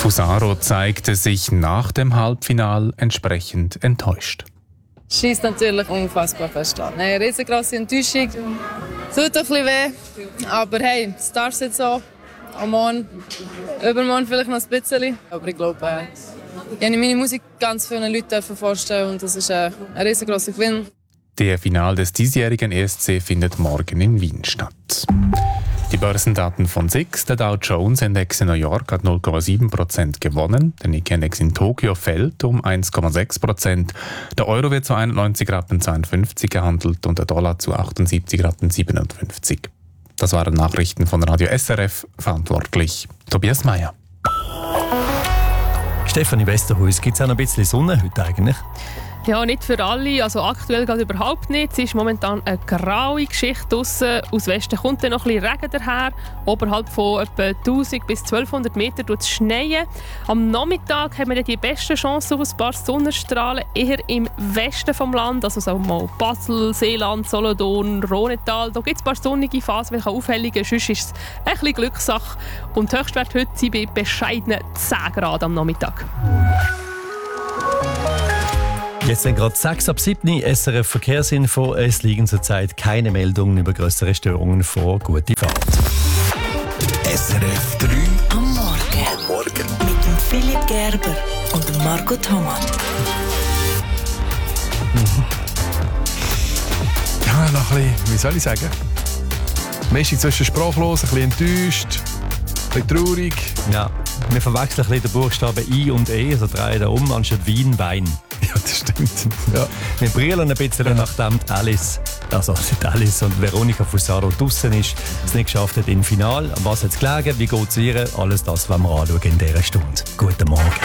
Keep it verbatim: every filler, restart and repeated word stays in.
Fusaro zeigte sich nach dem Halbfinal entsprechend enttäuscht. Schießt natürlich unfassbar fest an. Eine riesengroße Enttäuschung. Tut ein bisschen weh, aber hey, es darf jetzt so. Am Morgen, übermorgen vielleicht noch ein bisschen. Aber ich glaube, äh, ich habe meine Musik ganz vielen Leuten vorstellen und das ist äh, ein riesengroßer Gewinn. Der Final des diesjährigen E S C findet morgen in Wien statt. Die Börsendaten von S I X, der Dow Jones Index in New York hat null Komma sieben Prozent gewonnen, der Nikkei Index in Tokio fällt um eins Komma sechs Prozent, der Euro wird zu einundneunzig Komma zweiundfünfzig gehandelt und der Dollar zu achtundsiebzig Komma siebenundfünfzig. Das waren Nachrichten von Radio S R F, verantwortlich Tobias Meyer. Stefanie Westerhuis, gibt es auch noch ein bisschen Sonne heute eigentlich? Ja, nicht für alle. Also aktuell geht es überhaupt nicht. Es ist momentan eine graue Geschichte draussen. Aus Westen kommt dann noch ein bisschen Regen daher. Oberhalb von etwa tausend bis zwölfhundert Meter tut es schneien. Am Nachmittag haben wir dann die beste Chance auf ein paar Sonnenstrahlen eher im Westen vom Land. Also sagen wir mal Basel, Seeland, Solothurn, Rhonetal. Da gibt es ein paar sonnige Phasen, die aufhellen können. Sonst ist es ein bisschen Glückssache. Und die Höchstwerte heute sind bei bescheidenen zehn Grad am Nachmittag. Jetzt sind gerade sechs ab sieben, S R F Verkehrsinfo. Es liegen zurzeit keine Meldungen über größere Störungen vor. Gute Fahrt. S R F drei am Morgen. Am Morgen. Mit dem Philipp Gerber und dem Marco Thomann. Mhm. Ja, noch ein bisschen, wie soll ich sagen? Meist zwischen sprachlos, ein bisschen enttäuscht, ein bisschen traurig. Ja, wir verwechseln ein bisschen den Buchstaben I und E, also drehen da um, anstatt Wein, Wein. Ja, das stimmt. Ja. Wir brüllen ein bisschen, ja. Nachdem Alice, also nicht Alice und Veronika Fusaro draussen ist, es nicht geschafft hat im Finale. An was hat es gelegen? Wie geht es ihr? Alles das wollen wir anschauen in dieser Stunde. Guten Morgen.